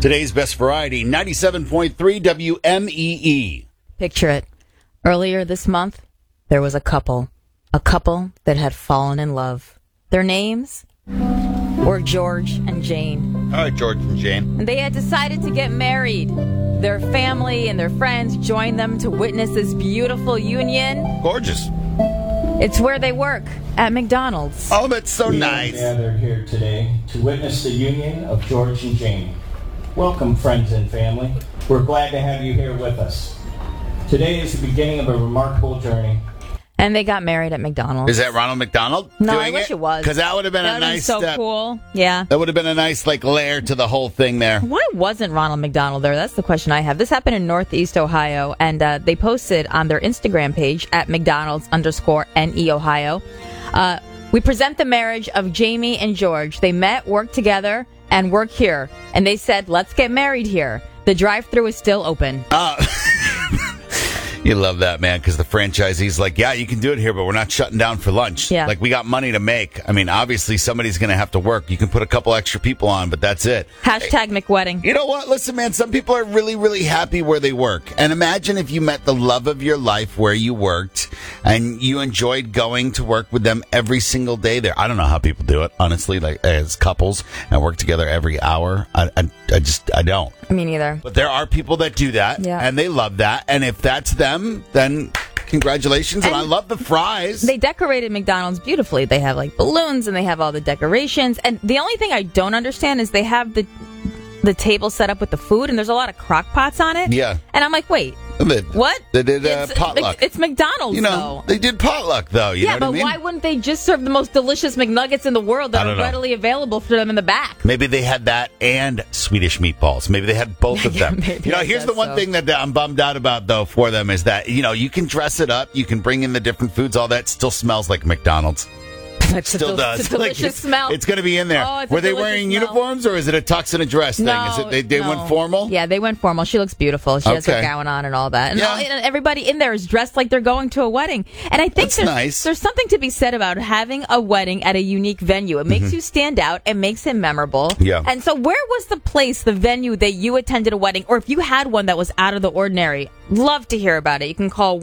Today's best variety, 97.3 WMEE. Picture it. Earlier this month, there was a couple that had fallen in love. Their names were George and Jane. All right, George and Jane. And they had decided to get married. Their family and their friends joined them to witness this beautiful union. Gorgeous. It's where they work, at McDonald's. Oh, that's so nice. We are gathered here today to witness the union of George and Jane. Welcome, friends and family. We're glad to have you here with us. Today is the beginning of a remarkable journey. And they got married at McDonald's. Is that Ronald McDonald No, doing I wish it was. Because that would have been That a would have been nice so cool. Yeah. That would have been a nice layer to the whole thing there. Why wasn't Ronald McDonald there? That's the question I have. This happened in Northeast Ohio, and they posted on their Instagram page at McDonald's_NE Ohio. We present the marriage of Jamie and George. They met, worked together, and work here. And they said, let's get married here. The drive-thru is still open. You love that, man, because the franchisee's like, yeah, you can do it here, but we're not shutting down for lunch. Yeah. Like, we got money to make. I mean, obviously, somebody's going to have to work. You can put a couple extra people on, but that's it. Hashtag McWedding. You know what? Listen, man, some people are really, really happy where they work. And imagine if you met the love of your life where you worked and you enjoyed going to work with them every single day there. I don't know how people do it, honestly, like as couples and work together every hour. I don't. Me neither. But there are people that do that, Yeah. and they love that. And if that's them, then congratulations. And I love the fries. They decorated McDonald's beautifully. They have like balloons and they have all the decorations. And the only thing I don't understand is they have the table set up with the food, and there's a lot of crock pots on it. Yeah. And I'm like, wait, what? They did potluck. It's McDonald's, You know, though. they did potluck, though. You know what but I mean? why wouldn't they just serve the most delicious McNuggets in the world I that don't are know. readily available for them in the back? Maybe they had that and Swedish meatballs. Maybe they had both of them. maybe, You know, I here's guess the one so. thing that I'm bummed out about, though, for them is that, you know, you can dress it up. You can bring in the different foods. All that still smells like McDonald's. It's Still does. It's a delicious Like, smell. It's going to be in there. Oh, it's a Were they delicious wearing smell. uniforms, or is it a tux and a dress thing? No, They no. went formal? Yeah, they went formal. She looks beautiful. She has her Okay. gown on and all that. And, Yeah. and everybody in there is dressed like they're going to a wedding. And I think That's nice. there's something to be said about having a wedding at a unique venue. It makes you stand out. It makes it memorable. Yeah. And so where was the place, the venue that you attended a wedding, or if you had one that was out of the ordinary? Love to hear about it. You can call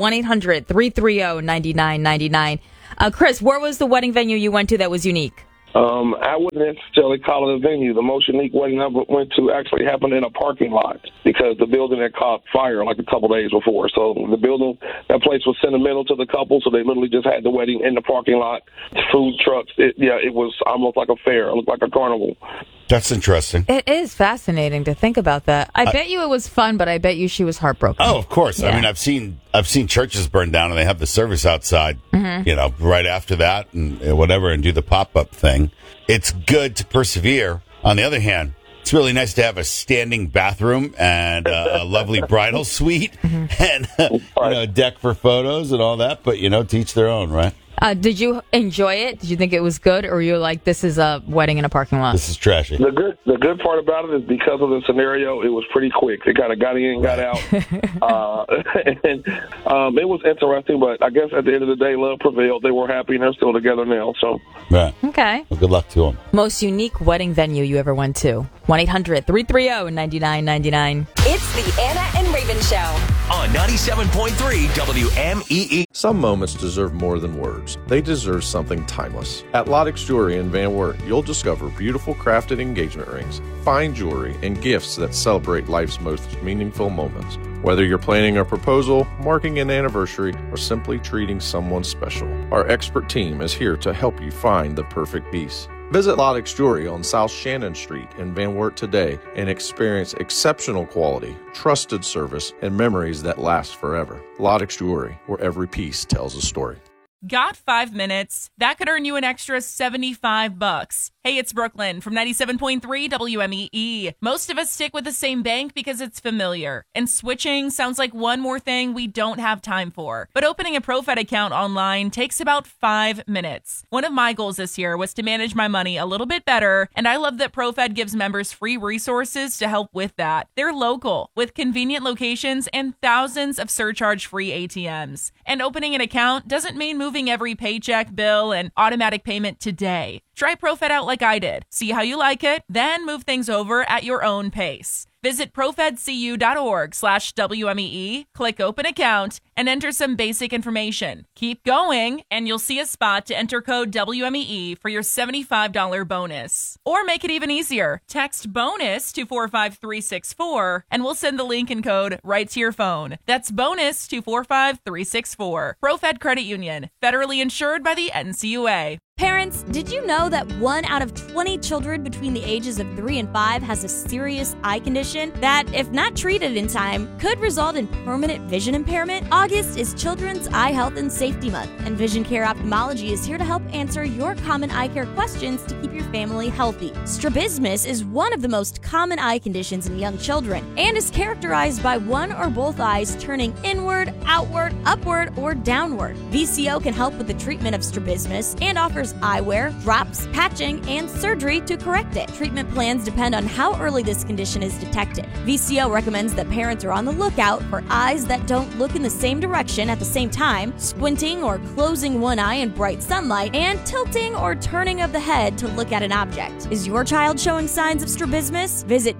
1-800-330-9999. Chris, where was the wedding venue you went to that was unique? I wouldn't necessarily call it a venue. The most unique wedding I went to actually happened in a parking lot because the building had caught fire like a couple days before. So that place was sentimental to the couple, so they literally just had the wedding in the parking lot. Food trucks. It was almost like a fair. It looked like a carnival. That's interesting. It is fascinating to think about that. I bet you it was fun, but I bet you she was heartbroken. Oh, of course. Yeah. I mean, I've seen churches burn down, and they have the service outside, you know, right after that and whatever, and do the pop-up thing. It's good to persevere. On the other hand, it's really nice to have a standing bathroom and a lovely bridal suite and a deck for photos and all that. But, you know, to each their own, right? Did you enjoy it? Did you think it was good, or were you like, this is a wedding in a parking lot? This is trashy. The good part about it is because of the scenario, it was pretty quick. They kind of got in, got out. And it was interesting, but I guess at the end of the day, love prevailed. They were happy, and they're still together now. So, Right. Okay. Well, good luck to them. Most unique wedding venue you ever went to? 1-800-330-9999. It's the Anna and Raven Show. On 97.3 WMEE. Some moments deserve more than words. They deserve something timeless. At Lottix Jewelry in Van Wert, you'll discover beautiful crafted engagement rings, fine jewelry, and gifts that celebrate life's most meaningful moments. Whether you're planning a proposal, marking an anniversary, or simply treating someone special, our expert team is here to help you find the perfect piece. Visit Lottix Jewelry on South Shannon Street in Van Wert today and experience exceptional quality, trusted service, and memories that last forever. Lottix Jewelry, where every piece tells a story. Got 5 minutes? That could earn you an extra $75. Hey, it's Brooklyn from 97.3 WMEE. Most of us stick with the same bank because it's familiar, and switching sounds like one more thing we don't have time for. But opening a ProFed account online takes about 5 minutes. One of my goals this year was to manage my money a little bit better, and I love that ProFed gives members free resources to help with that. They're local, with convenient locations and thousands of surcharge-free ATMs. And opening an account doesn't mean moving every paycheck, bill, and automatic payment today. Try ProFed out like I did. See how you like it, then move things over at your own pace. Visit profedcu.org/WMEE, click Open Account, and enter some basic information. Keep going, and you'll see a spot to enter code WMEE for your $75 bonus. Or make it even easier. Text BONUS to 45364, and we'll send the link and code right to your phone. That's BONUS to 45364. ProFed Credit Union, federally insured by the NCUA. Parents, did you know that 1 out of 20 children between the ages of 3 and 5 has a serious eye condition that, if not treated in time, could result in permanent vision impairment? August is Children's Eye Health and Safety Month, and Vision Care Ophthalmology is here to help answer your common eye care questions to keep your family healthy. Strabismus is one of the most common eye conditions in young children and is characterized by one or both eyes turning inward, outward, upward, or downward. VCO can help with the treatment of strabismus and offers eyewear, drops, patching, and surgery to correct it. Treatment plans depend on how early this condition is detected. VCO recommends that parents are on the lookout for eyes that don't look in the same direction at the same time, squinting or closing one eye in bright sunlight, and tilting or turning of the head to look at an object. Is your child showing signs of strabismus? Visit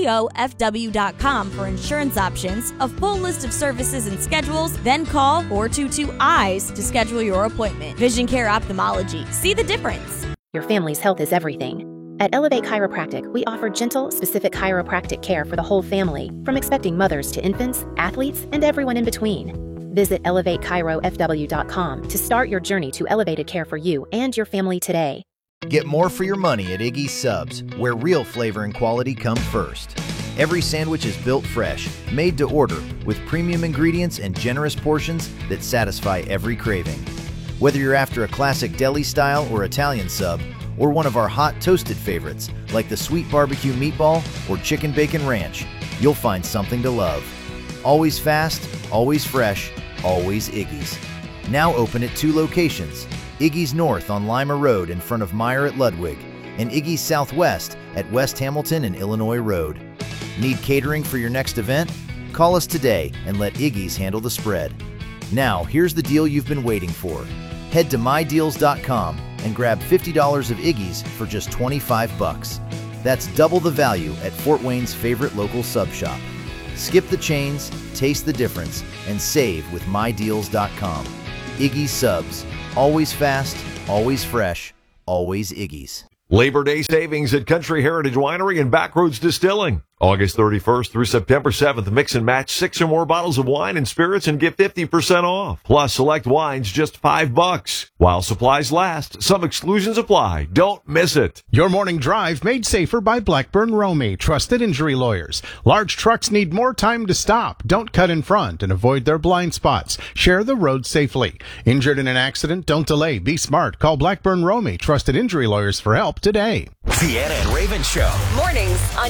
VCOFW.com for insurance options, a full list of services and schedules, then call 422-EYES to schedule your appointment. Vision Care Ophthalmology. See the difference. Your family's health is everything. At Elevate Chiropractic, we offer gentle, specific chiropractic care for the whole family, from expecting mothers to infants, athletes, and everyone in between. Visit ElevateChiroFW.com to start your journey to elevated care for you and your family today. Get more for your money at Iggy's Subs, where real flavor and quality come first. Every sandwich is built fresh, made to order, with premium ingredients and generous portions that satisfy every craving. Whether you're after a classic deli style or Italian sub, or one of our hot toasted favorites like the sweet barbecue meatball or chicken bacon ranch, you'll find something to love. Always fast, always fresh, always Iggy's. Now open at 2 locations, Iggy's North on Lima Road in front of Meyer at Ludwig, and Iggy's Southwest at West Hamilton and Illinois Road. Need catering for your next event? Call us today and let Iggy's handle the spread. Now, here's the deal you've been waiting for. Head to mydeals.com and grab $50 of Iggy's for just $25. That's double the value at Fort Wayne's favorite local sub shop. Skip the chains, taste the difference, and save with mydeals.com. Iggy's Subs. Always fast, always fresh, always Iggy's. Labor Day savings at Country Heritage Winery and Backroads Distilling. August 31st through September 7th, mix and match 6 or more bottles of wine and spirits and get 50% off. Plus, select wines just $5. While supplies last, some exclusions apply. Don't miss it. Your morning drive made safer by Blackburn Romey, trusted injury lawyers. Large trucks need more time to stop. Don't cut in front and avoid their blind spots. Share the road safely. Injured in an accident? Don't delay. Be smart. Call Blackburn Romey, trusted injury lawyers, for help today. The Anna and Raven Show. Mornings on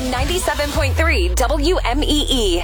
97.3 WMEE.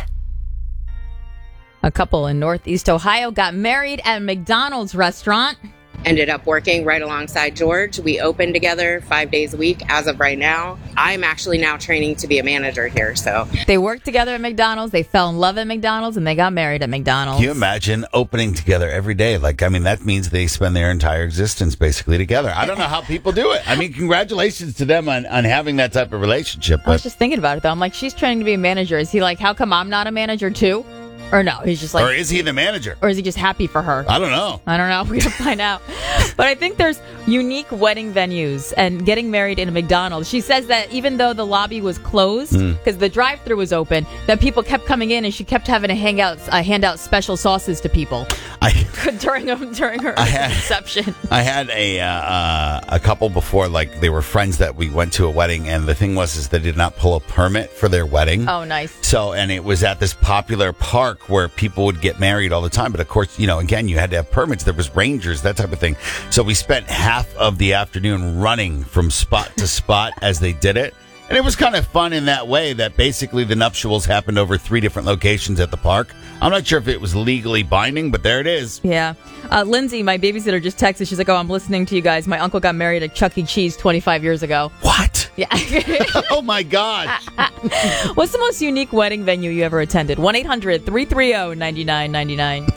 A couple in Northeast Ohio got married at McDonald's restaurant. Ended up working right alongside George. We open together 5 days a week as of right now. I'm actually now training to be a manager here. So they worked together at McDonald's. They fell in love at McDonald's, and they got married at McDonald's. Can you imagine opening together every day? That means they spend their entire existence basically together. I don't know how people do it. Congratulations to them on having that type of relationship. I was just thinking about it, though. I'm like, she's training to be a manager. Is he like, how come I'm not a manager, too? Or no, he's just like... Or is he the manager? Or is he just happy for her? I don't know. We're going to find out. But I think there's unique wedding venues and getting married in a McDonald's. She says that even though the lobby was closed, because the drive-thru was open, that people kept coming in and she kept having to hand out special sauces to people during her reception. I had a couple before, they were friends that we went to a wedding, and the thing was they did not pull a permit for their wedding. Oh, nice. So, and it was at this popular park where people would get married all the time. But of course, again, you had to have permits. There was rangers, that type of thing. So we spent half of the afternoon running from spot to spot as they did it. And it was kind of fun in that way that basically the nuptials happened over 3 different locations at the park. I'm not sure if it was legally binding, but there it is. Yeah. Lindsay, my babysitter, just texted. She's like, I'm listening to you guys. My uncle got married at Chuck E. Cheese 25 years ago. What? Yeah. Oh, my gosh. What's the most unique wedding venue you ever attended? 1-800-330-9999.